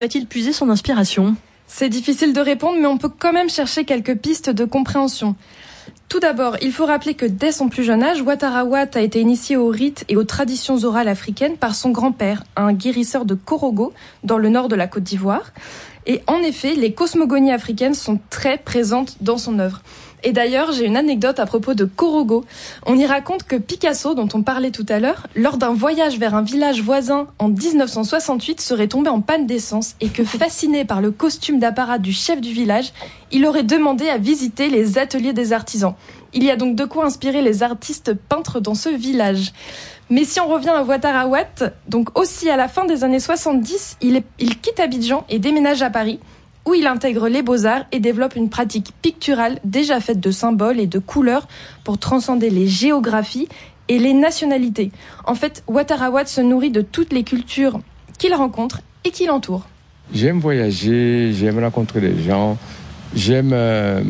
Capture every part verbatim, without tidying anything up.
Va-t-il puiser son inspiration ? C'est difficile de répondre, mais on peut quand même chercher quelques pistes de compréhension. Tout d'abord, il faut rappeler que dès son plus jeune âge, Ouattara Ouatt a été initié aux rites et aux traditions orales africaines par son grand-père, un guérisseur de Korogo, dans le nord de la Côte d'Ivoire. Et en effet, les cosmogonies africaines sont très présentes dans son œuvre. Et d'ailleurs, j'ai une anecdote à propos de Korogo. On y raconte que Picasso, dont on parlait tout à l'heure, lors d'un voyage vers un village voisin en dix-neuf cent soixante-huit, serait tombé en panne d'essence et que, fasciné par le costume d'apparat du chef du village, il aurait demandé à visiter les ateliers des artisans. Il y a donc de quoi inspirer les artistes peintres dans ce village. Mais si on revient à Ouattara Ouatt, donc aussi à la fin des années soixante-dix, il, est, il quitte Abidjan et déménage à Paris, où il intègre les beaux-arts et développe une pratique picturale déjà faite de symboles et de couleurs pour transcender les géographies et les nationalités. En fait, Ouattara Ouatt se nourrit de toutes les cultures qu'il rencontre et qui l'entourent. J'aime voyager, j'aime rencontrer des gens, j'aime euh,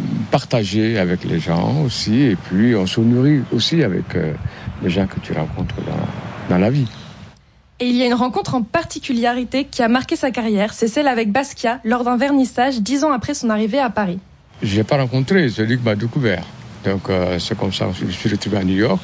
partager avec les gens aussi, et puis on se nourrit aussi avec euh, les gens que tu rencontres dans, dans la vie. Et il y a une rencontre en particularité qui a marqué sa carrière, c'est celle avec Basquiat lors d'un vernissage dix ans après son arrivée à Paris. Je l'ai pas rencontré, c'est lui qui m'a découvert. Donc euh, c'est comme ça que je suis retrouvé à New York.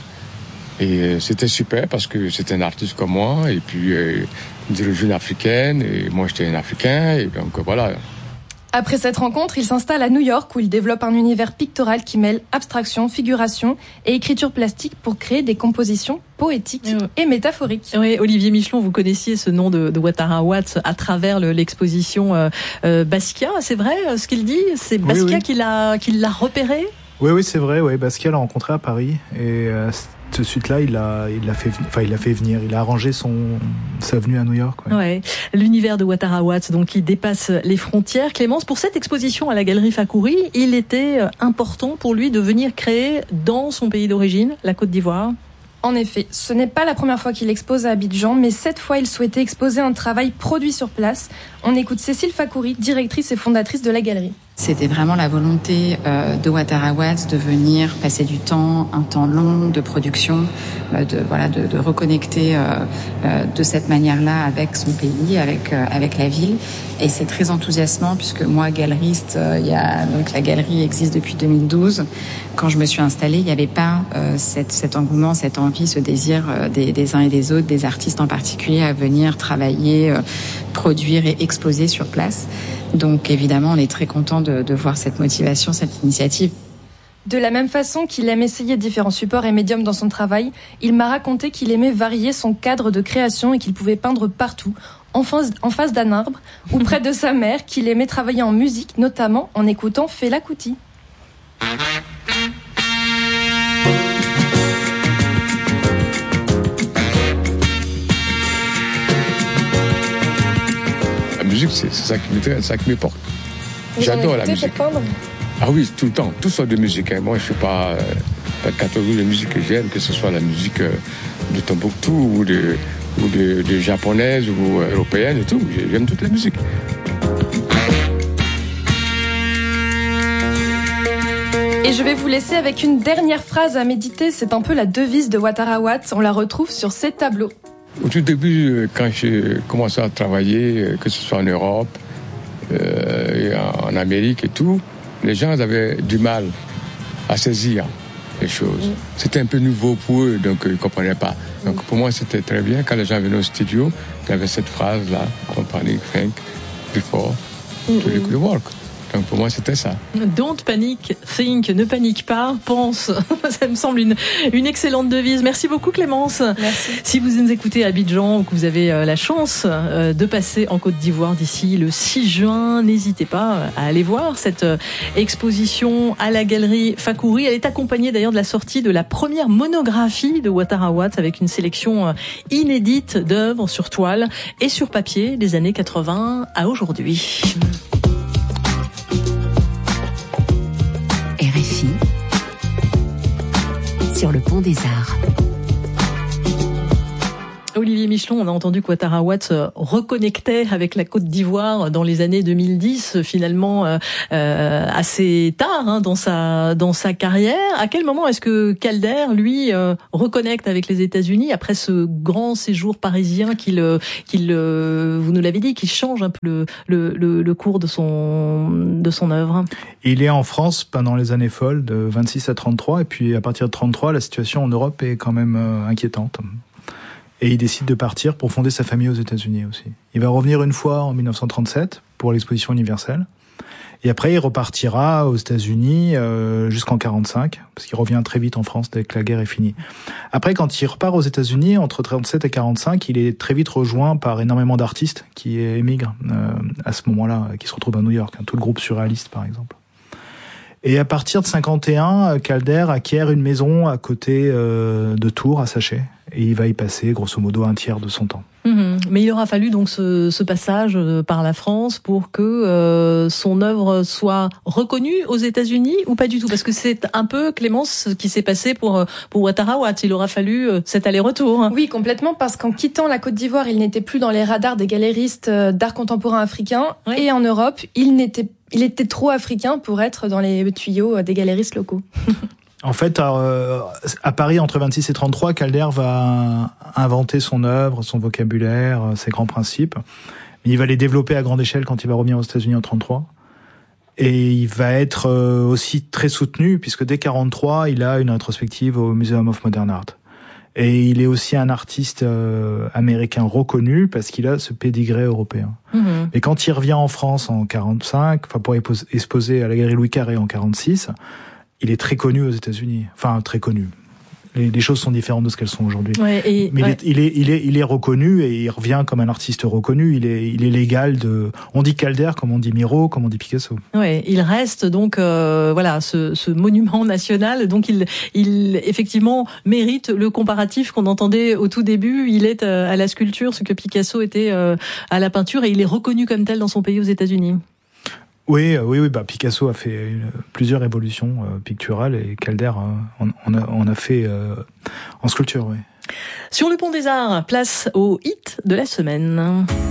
Et euh, c'était super parce que c'était un artiste comme moi, et puis euh, d'origine africaine, et moi j'étais un Africain, et donc euh, voilà. Après cette rencontre, il s'installe à New York où il développe un univers pictoral qui mêle abstraction, figuration et écriture plastique pour créer des compositions poétiques oui. et métaphoriques. Oui, Olivier Michelon, vous connaissiez ce nom de, de Ouattara Ouatt à travers le, l'exposition euh, euh, Basquiat. C'est vrai ce qu'il dit ? C'est Basquiat oui, oui. Qui, l'a, qui l'a repéré ? Oui, oui, c'est vrai. Oui. Basquiat l'a rencontré à Paris et euh, de suite là, il a, il l'a fait, enfin, il l'a fait venir. Il a arrangé son sa venue à New York. Ouais. Ouais. L'univers de Ouattara Ouatt, donc, qui dépasse les frontières. Clémence, pour cette exposition à la Galerie Fakouri, il était important pour lui de venir créer dans son pays d'origine, la Côte d'Ivoire. En effet, ce n'est pas la première fois qu'il expose à Abidjan, mais cette fois, il souhaitait exposer un travail produit sur place. On écoute Cécile Fakouri, directrice et fondatrice de la galerie. C'était vraiment la volonté euh, de Ouattara Ouatt de venir passer du temps, un temps long de production, euh, de voilà, de, de reconnecter euh, euh, de cette manière-là avec son pays, avec euh, avec la ville. Et c'est très enthousiasmant puisque moi, galeriste, euh, il y a donc la galerie existe depuis deux mille douze. Quand je me suis installée, il n'y avait pas euh, cette, cet engouement, cette envie, ce désir euh, des, des uns et des autres, des artistes en particulier, à venir travailler, euh, produire et exposer sur place. Donc évidemment, on est très content de, de voir cette motivation, cette initiative. De la même façon qu'il aime essayer différents supports et médiums dans son travail, il m'a raconté qu'il aimait varier son cadre de création et qu'il pouvait peindre partout, en face, en face d'un arbre ou près de sa mère, qu'il aimait travailler en musique, notamment en écoutant Fela Kuti. La musique, c'est, c'est ça qui me c'est ça qui me porte. J'adore la musique. Ah oui, tout le temps, toutes sortes de musique. Hein. Moi, je ne suis pas euh, la catégorie de musique que j'aime, que ce soit la musique euh, de Tombouctou ou de, ou de, de japonaise ou euh, européenne et tout. J'aime toute la musique. Et je vais vous laisser avec une dernière phrase à méditer. C'est un peu la devise de Ouattara Ouatt. On la retrouve sur ces tableaux. Au tout début, quand j'ai commencé à travailler, que ce soit en Europe, euh, et en Amérique et tout, les gens avaient du mal à saisir les choses. Mm. C'était un peu nouveau pour eux, donc ils ne comprenaient pas. Donc pour moi, c'était très bien quand les gens venaient au studio, il y avait cette phrase-là, company, think, before, mm-hmm. to do the work. Donc pour moi, c'était ça. Don't panic, think, ne panique pas, pense. Ça me semble une, une excellente devise. Merci beaucoup Clémence. Merci. Si vous nous écoutez à Abidjan ou que vous avez la chance de passer en Côte d'Ivoire d'ici le six juin, n'hésitez pas à aller voir cette exposition à la Galerie Fakouri. Elle est accompagnée d'ailleurs de la sortie de la première monographie de Ouattara Ouatt avec une sélection inédite d'œuvres sur toile et sur papier des années quatre-vingts à aujourd'hui. R F I sur le Pont des Arts. Olivier Olivier Michelon, on a entendu que Ouattara Ouatt se reconnectait avec la Côte d'Ivoire dans les années deux mille dix, finalement euh, euh, assez tard hein, dans sa dans sa carrière. À quel moment est-ce que Calder, lui, euh, reconnecte avec les États-Unis après ce grand séjour parisien qu'il qu'il euh, vous nous l'avez dit, qui change un peu le le, le, le cours de son de son œuvre? Il est en France pendant les années folles de vingt-six à trente-trois, et puis à partir de trente-trois, la situation en Europe est quand même euh, inquiétante. Et il décide de partir pour fonder sa famille aux États-Unis aussi. Il va revenir une fois en dix-neuf cent trente-sept pour l'exposition universelle. Et après, il repartira aux États-Unis euh, jusqu'en quarante-cinq, parce qu'il revient très vite en France dès que la guerre est finie. Après, quand il repart aux États-Unis, entre trente-sept et quarante-cinq, il est très vite rejoint par énormément d'artistes qui émigrent euh, à ce moment-là, qui se retrouvent à New York, hein, tout le groupe surréaliste par exemple. Et à partir de cinquante et un, Calder acquiert une maison à côté euh, de Tours, à Sachet, et il va y passer grosso modo un tiers de son temps. Mmh. Mais il aura fallu donc ce, ce passage par la France pour que euh, son œuvre soit reconnue aux États-Unis, ou pas du tout? Parce que c'est un peu, Clémence, ce qui s'est passé pour pour Ouattara Ouatt. Il aura fallu cet aller-retour. Oui, complètement, parce qu'en quittant la Côte d'Ivoire, il n'était plus dans les radars des galéristes d'art contemporain africain, oui. Et en Europe, il n'était il était trop africain pour être dans les tuyaux des galéristes locaux. En fait, euh, à Paris, entre vingt-six et trente-trois, Calder va inventer son œuvre, son vocabulaire, ses grands principes. Il va les développer à grande échelle quand il va revenir aux États-Unis en trente-trois. Et il va être aussi très soutenu, puisque dès quarante-trois, il a une rétrospective au Museum of Modern Art. Et il est aussi un artiste euh, américain reconnu parce qu'il a ce pédigré européen. Mmh. Et quand il revient en France en quarante-cinq, enfin pour exposer à la Galerie Louis Carré en quarante-six, il est très connu aux États-Unis. Enfin, très connu. Les, les choses sont différentes de ce qu'elles sont aujourd'hui. Ouais, et, Mais ouais. il, est, il, est, il, est, il est reconnu et il revient comme un artiste reconnu. Il est, il est légal de... On dit Calder comme on dit Miro, comme on dit Picasso. Ouais, il reste donc euh, voilà ce, ce monument national. Donc il, il effectivement mérite le comparatif qu'on entendait au tout début. Il est euh, à la sculpture ce que Picasso était euh, à la peinture, et il est reconnu comme tel dans son pays aux États-Unis. Oui, oui, oui. Bah Picasso a fait une, plusieurs évolutions euh, picturales, et Calder euh, on, a, on a fait euh, en sculpture. Oui. Sur le Pont des Arts, place au hit de la semaine.